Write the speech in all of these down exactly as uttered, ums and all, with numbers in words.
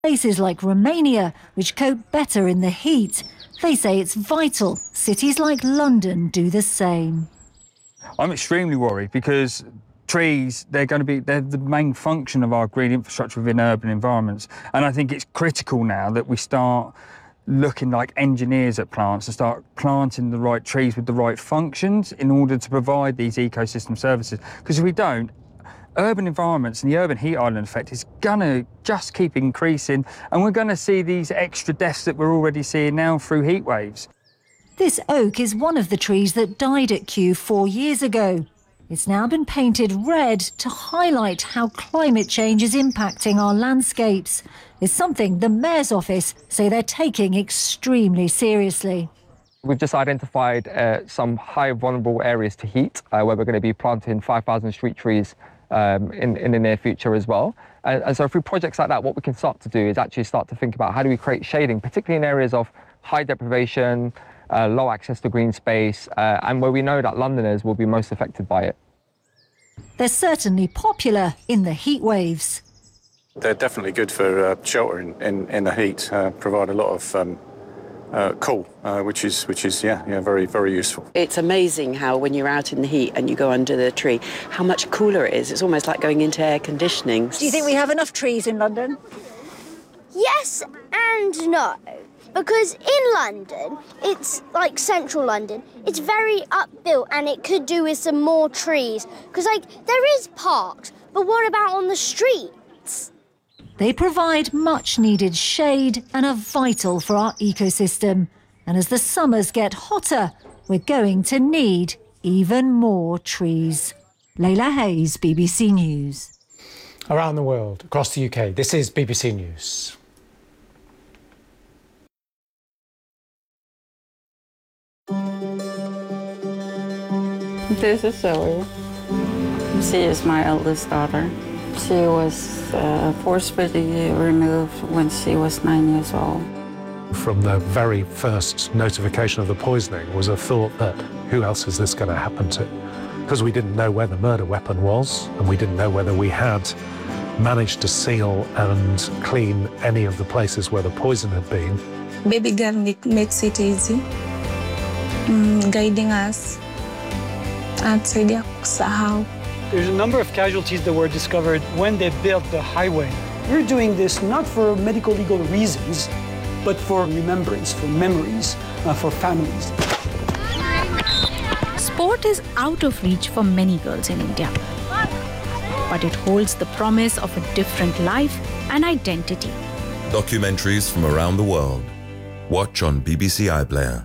Places like Romania, which cope better in the heat. They say it's vital cities like London do the same. I'm extremely worried because trees, they're going to be, they're the main function of our green infrastructure within urban environments. And I think it's critical now that we start looking like engineers at plants and start planting the right trees with the right functions in order to provide these ecosystem services. Because if we don't, urban environments and the urban heat island effect is gonna just keep increasing, and we're gonna see these extra deaths that we're already seeing now through heat waves. This oak is one of the trees that died at Kew four years ago. It's now been painted red to highlight how climate change is impacting our landscapes. It's something the Mayor's office say they're taking extremely seriously. We've just identified uh, some high vulnerable areas to heat, uh, where we're going to be planting five thousand street trees um, in, in the near future as well. And, and so through projects like that, what we can start to do is actually start to think about how do we create shading, particularly in areas of high deprivation, uh, low access to green space, uh, and where we know that Londoners will be most affected by it. They're certainly popular in the heat waves. They're definitely good for uh, shelter in, in, in the heat, uh, provide a lot of um, uh, cool, uh, which is, which is yeah, yeah, very, very useful. It's amazing how when you're out in the heat and you go under the tree, how much cooler it is. It's almost like going into air conditioning. Do you think we have enough trees in London? Yes and no. Because in London, it's like central London, it's very upbuilt and it could do with some more trees. Because, like, there is parks, but what about on the streets? They provide much-needed shade and are vital for our ecosystem. And as the summers get hotter, we're going to need even more trees. Leila Hayes, B B C News. Around the world, across the U K, this is B B C News. This is Zoe. She is my eldest daughter. She was uh, forcibly removed when she was nine years old. From the very first notification of the poisoning was a thought that who else is this going to happen to? Because we didn't know where the murder weapon was, and we didn't know whether we had managed to seal and clean any of the places where the poison had been. Baby girl makes it easy, mm, guiding us. There's a number of casualties that were discovered when they built the highway. We're doing this not for medical legal reasons, but for remembrance, for memories, uh, for families. Sport is out of reach for many girls in India, but it holds the promise of a different life and identity. Documentaries from around the world. Watch on B B C iPlayer.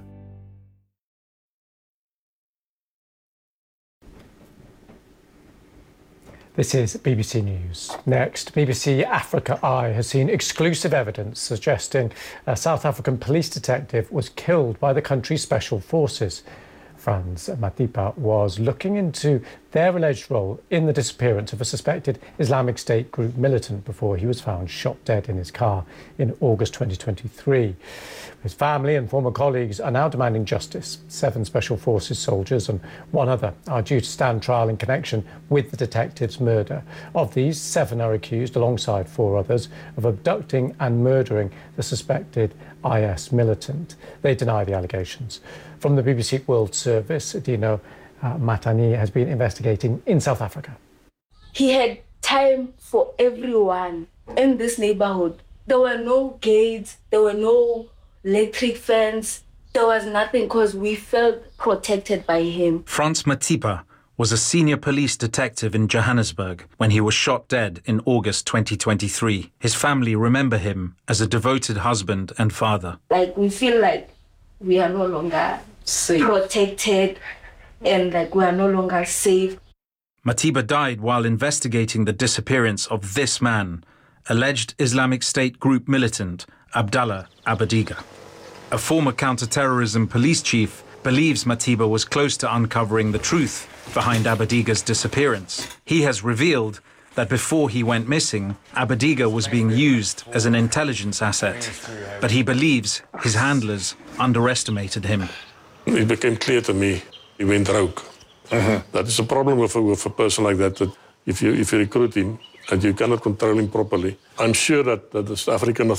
This is B B C News. Next, B B C Africa Eye has seen exclusive evidence suggesting a South African police detective was killed by the country's special forces. Frans Matipa was looking into their alleged role in the disappearance of a suspected Islamic State group militant before he was found shot dead in his car in August twenty twenty-three. His family and former colleagues are now demanding justice. Seven Special Forces soldiers and one other are due to stand trial in connection with the detective's murder. Of these, seven are accused, alongside four others, of abducting and murdering the suspected I S militant. They deny the allegations. From the B B C World Service, Dino uh, Matani has been investigating in South Africa. He had time for everyone in this neighborhood. There were no gates, there were no electric fence, there was nothing because we felt protected by him. Frans Matipa was a senior police detective in Johannesburg when he was shot dead in August twenty twenty-three. His family remember him as a devoted husband and father. Like, we feel like we are no longer safe, protected, and like we are no longer safe. Matiba died while investigating the disappearance of this man, alleged Islamic State group militant Abdallah Abadiga. A former counter-terrorism police chief believes Matiba was close to uncovering the truth behind Abadiga's disappearance. He has revealed that before he went missing, Abadiga was being used as an intelligence asset, but he believes his handlers underestimated him. It became clear to me he went rogue. Uh-huh. That is a problem with a, with a person like that, that if you, if you recruit him, and you cannot control him properly. I'm sure that, that the South African